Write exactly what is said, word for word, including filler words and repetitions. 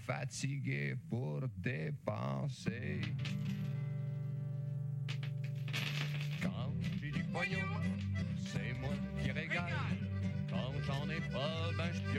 fatigué pour dépenser. Quand j'ai du pognon, c'est moi qui régale. Quand j'en ai pas, ben je